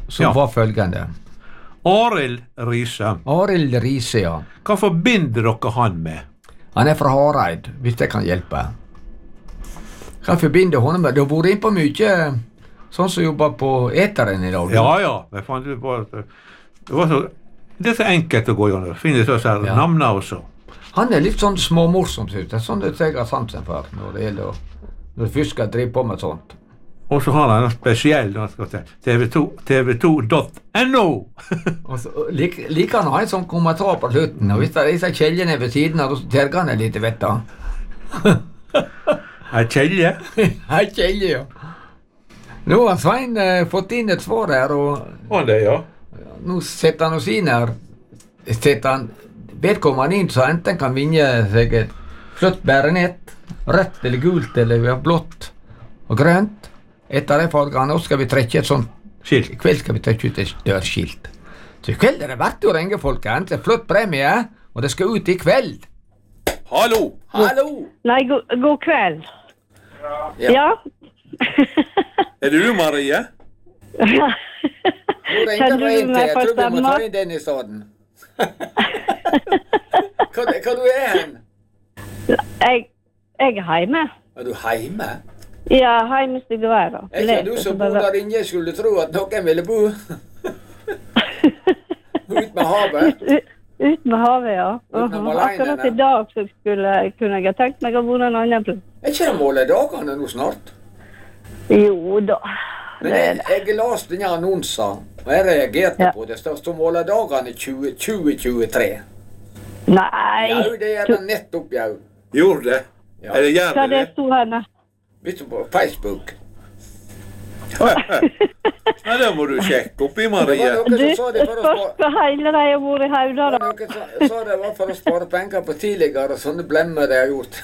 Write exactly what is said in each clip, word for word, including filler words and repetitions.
som Ja. var følgende. Arild Riise. Arild Riise, ja. Hva forbinder dere han med? Han er fra Hareid, hvis det kan hjelpe. Hva forbinder honom med? Du har vært inn på mye sånn som jobber på eteren i dag. du. Ja, ja. Jeg fant ut bare at det var så det er så enkelt å gå gjennom. Finne så her Ja. navnet også. Han er litt sånn småmorsom, synes jeg. Det er sånn det jeg har sansen for når det gjelder å når du først skal drive på med sånt. Og så har han en spesiell T V to punktum no. Og så lik, liker han å ha en sånn kommentar på slutten, og hvis det er disse kjeljene ved siden av, så terger han litt, vet du. Hei, Kjelje. Hei, kjelje, ja. Nå har Svein eh, fått inn et svar her, og Og det, ja. nå setter han oss inn her. Setter han vedkommende inn, så enten kan vinne seg et flott bærenett, rødt eller gult eller blått og grønt. Etter de fargene, og skal vi trekke et sånt Skilt. I kveld skal vi trekke ut et dørskilt. Så i kveld er det verdt å ringe, folkens. Det er flott premie, og det skal ut i kveld. Hallo! Hallo! Nei, go god kveld. Ja. Ja. Er det du, Marie? Ja. Nå ringer Kan du det en til. meg Jeg tror vi må forstemme? ta inn den i stedet. Hva, hva du er hen? Jeg, jeg er hjemme. Er du hjemme? Ja, hjemme skal jeg være. Er ikke du som bor der inne, skulle tro at noen ville bo ut med havet? Ut, ut med havet, ja. Ut med Mhm. maleinene. Akkurat i dag så skulle, kunne jeg ha tenkt meg å bo en annen plass. Er ikke det målet dagene nå snart? Jo da. Men Det er jeg, det. jeg leste denne annonsen, og jeg reagerte Ja. på det. Det står målet dagene tjue tjuetre. Nei. Ja, det er det nettopp, ja. Gjorde det? Ja. Eller Hva gjør det det? sto henne? Vet du, på Facebook. Nei, det må du sjekke opp i, Det Marie. var Du, noen som sa det for å spare, spørs hele de har vært i det Hauda, var da. noen som sa det var for å spare penger på tidligere, sånne blemmer de har gjort.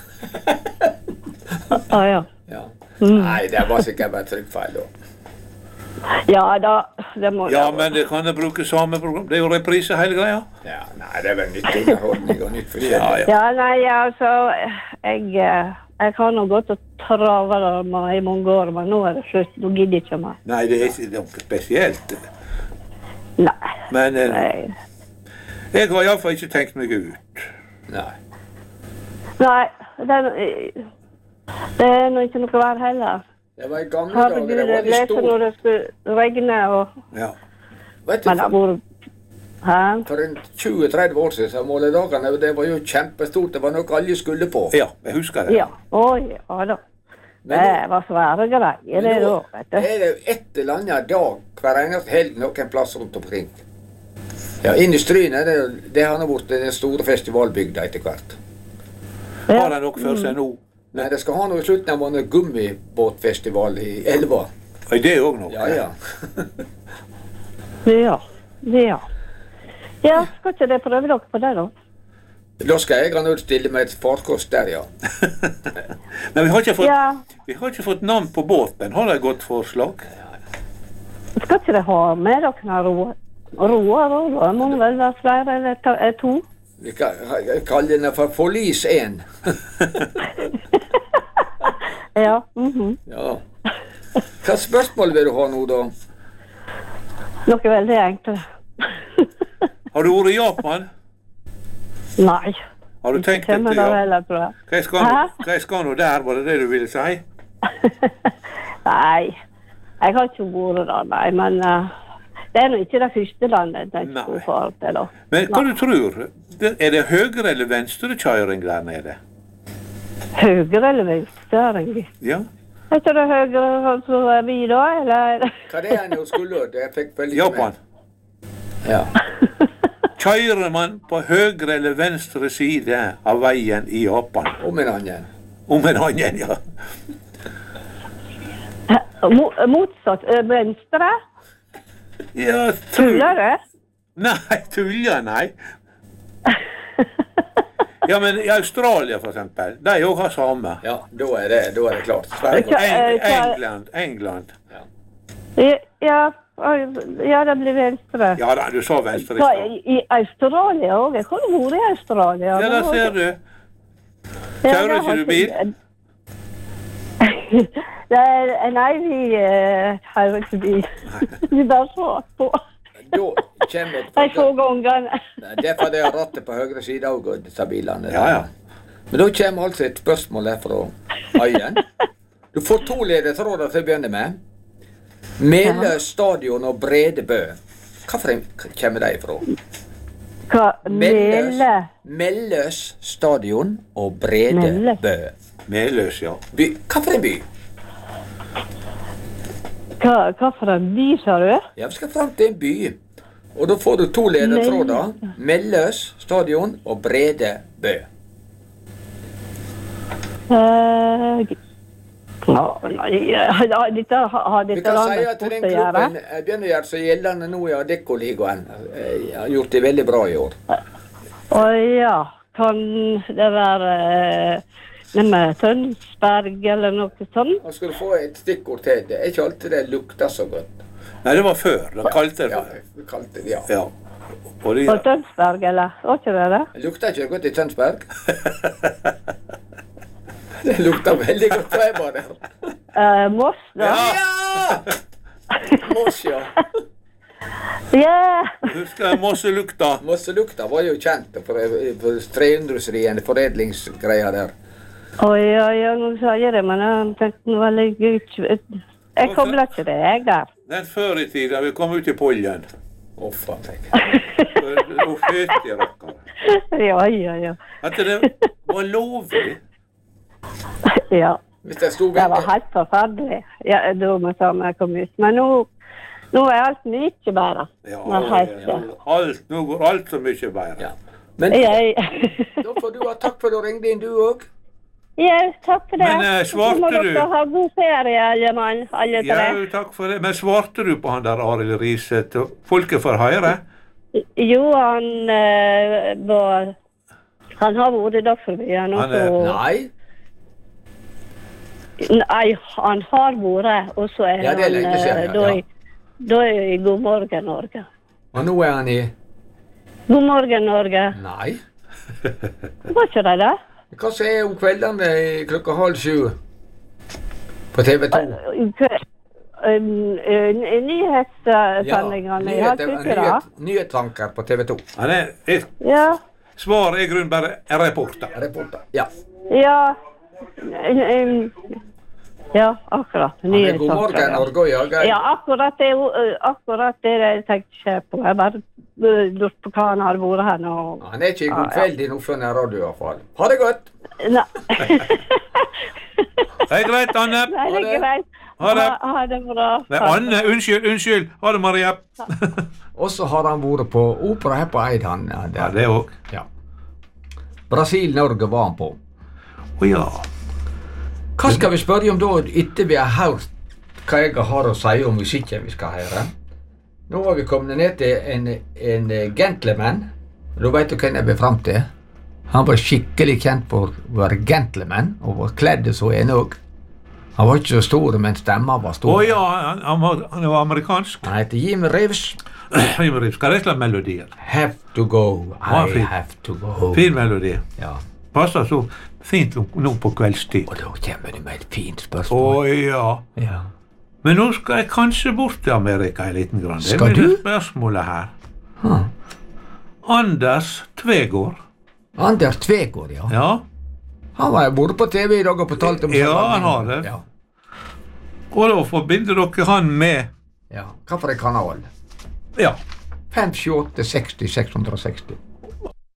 Ah, ja. Ja. Mm. Nei, det var sikkert bare trykkfeil da. Ja da, det må Ja, det men det kan jeg bruke samme program. Det er jo reprise hele greia. Ja, nei, det er vel nytt underholdning og nytt forskjellig. Ja, ja. Ja, nei, altså, jeg, eh, jeg har nå gått og travet det med i mange år, men nå er det slutt. Nå gidder jeg ikke mer. Nei, det er ikke noe spesielt. Nei. Men eh, Nei. jeg har iallfall ikke tenkt meg ut. Nei. Nei, det er, no- det er nå ikke noe vær heller. Det var i gamle dager, Herregud, det var jeg litt leste stort. når det skulle regne, og, Ja. Vet du, men det har for, vært... Hæ? for en tjue tretti år siden, så måledagene, det var jo kjempestort. Det var noe alle skulle på. ja, jeg husker det. Ja, oi, ja da. Men Det nå- var svære greier, det Men da, nå vet du. er det jo et eller annet dag hver eneste helg noen plass rundt omkring. Ja, inn i Stryn er det, det har nå blitt den store festivalbygda etter hvert. Har de nok for seg nå? Nei, det skal ha noe i slutten av måneden gummibåtfestival i Elva. Er det òg noe? Ja, ja. Ja, ja. Ja, skal ikke det prøve dere på det da? Da skal jeg ha nødt stille med et farkost der, ja. Men vi har, ikke fått, Ja, vi har ikke fått navn på båten. Har de et godt forslag? skal ikke det ha med dere når roer? Roer, roer, må det vel være flere eller ta- eh, to? Vi kan jeg kaller den for Forlis én. Ja, mhm. Ja. Hva spørsmål vil du ha nå, da? Noe veldig enkelt. Har du vært i Japan? Nei, Har du tenkt deg kommer til det Japan? heller, tror jeg. Hva jeg skal, Hæ? nå- hva jeg skal nå der, var det det du ville si? Nei, jeg har ikke vært der, nei, men eh, det er nå ikke det første landet jeg tenker Nei. på for det da. Men hva du tror? Det- Er det høyre eller venstre kjøring der nede? Høyre eller venstre, egentlig? Ja. Er ikke det høyre som er vi da, eller? Hva det er nå skulle du? Jeg fikk veldig Japan. Ja. Kjører man på høyre eller venstre side av veien i Japan? Om en annen. Om en annen, ja. Mo motsatt, eh, venstre? Ja, tror... Tuller du? Nei, tuller, nei. Ja, men i Australia for eksempel, de òg har samme. Ja, da er det, da er det klart. Sverige. Ja, Eng eh, hva- England, England. Ja, ja, ja, det blir venstre. Ja da, du sa venstre i Hva, stad. i, I Australia også? Jeg har vært i Australia. Ja, da ser du. Ja, Kjører det ikke har du bil? Det er, nei, vi uh, har ikke vi. Vi bare så på. Da kommer De få gangene. Det er fordi jeg har rattet på høyre side av disse bilene. Ja, ja. Men da kommer altså et spørsmål her fra Øyen. Du får to ledetråder til å begynne med. Meløs stadion og Brede Bø. Hva for en kommer de fra? Hva? Melløs, Mele? Melløs stadion og Brede Melløs. Bø. Meløs, ja. By. Hva for en by? Hva, hva for en by, sa du? Ja, vi skal frem til en by. Og da får du to ledetråder. Melløs stadion og Brede Bø. Uh, ja, nei, ja, dette har Vi dette kan si landet at sport den å gjøre. klubben eh, begynner å gjøre seg gjeldende nå i Adeccoligaen. Eh, har gjort det veldig bra i år. Å ja, kan det være uh, med Tønsberg eller noe sånt? Nå skal du få et stikkord til. Det er ikke alltid det lukter så godt. Nei, det var før. De kalte det Ja, for. vi kalte det, ja. Ja. Og de, På Tønsberg, eller? Var ikke det det? Det lukter ikke godt i Tønsberg. Det lukter veldig godt da jeg var der. Uh, Moss, da? Ja! Moss, ja. Ja! husker jeg Mosselukta. Mosselukta var jo kjent for, for treindustrien, foredlingsgreier der. Oi, oi, oi, nå sa jeg det, men jeg tenkte nå var litt ut. Jeg kobler ikke det, jeg der. Den før i tiden vi kom ut i pollen. Å, faen meg. Og født i rakkere. Ja, ja, ja. At det var lovlig. Ja, Hvis det sto det var ved helt forferdelig. Ja, da må jeg kom ut. Men nå, nå er alt mye bedre. Ja, Nå er helt, ja. Alt, nå går alt så mye bedre. ja. Men Jeg, da får du ha takk for at du ringte inn, du òg. ja, takk for det. Men, eh, svarte Så må du? dere ha god ferie, alle mann, alle Ja, tre. takk for det. Men svarte du på han der Arild Riset? Folket får høre? Jo, han eh, var... Han har vært i Dagsrevyen. Han er- Nei. Nei, han har vært, og så er Ja, det er han lenge siden, eh, ja, da, ja. i- da er i God morgen, Norge. Og nå er han i God morgen, Norge. Nei. Var ikke det det? Hva sier jeg om kveldene i klokka halv sju på T V to? Nyhetssendingene i halv nyheter, syke, da? nyhet, nyhetstanker på T V to. Han er et Ja, svar er i grunnen bare en reporter. Reporter. Ja. ja. Um, Ja, akkurat. Han er God morgen, Nyhetstanker, ja. Norge og jager. Ja, akkurat det, uh, akkurat det jeg tenkte ikke på. Jeg bare uh, lurte på hva han har vært her nå. Han er ikke i god Ja, ja. kveld i nå før han er radio i hvert fall. Ha det godt! Nei. Det er greit, Anne. Nei, det er greit. Ha det. Ha, ha det bra. Nei, Anne, unnskyld, unnskyld. Ha det, Maria. Og så har han vært på opera her på Eid, han. Ja, Ja, det òg. Ja. Brasil-Norge var han på. Å ja. Hva skal vi spørre om da, etter vi har hørt hva jeg har å si om musikken vi skal høre? Nå har vi kommet ned til en, en gentleman. Da vet du hvem jeg vil fram til. Han var skikkelig kjent for å være gentleman, og var kledd så en òg. Han var ikke så stor, men stemmen var Å stor. ja, han, han, var, han var amerikansk. Han heter Jim Reeves. Skal det slags melodier? Have to go, Ja, I fint. have to go. Fin melodi. Ja. Passer så fint nå på kveldstid. Og da kommer du med et fint Å spørsmål. ja. Ja. Men nå skal jeg kanskje bort til Amerika en liten grann. Det er Skal med du? det spørsmålet her. Huh. Anders Tvegård. Anders Tvegård, ja. Ja. Han var både på T V i dag og fortalte om Ja, han har det. Ja. Og da forbinder dere han med Ja. Hva for en kanal? Ja. fem sju åtte seksti seks hundre og seksti.